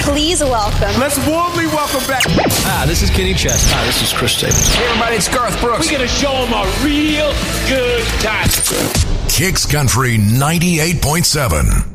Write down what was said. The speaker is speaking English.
Please welcome. Let's warmly welcome back. Hi, this is Kenny Chesney. Hi, this is Chris Staples. Hey, everybody, it's Garth Brooks. We're going to show them a real good time. Kicks Country 98.7.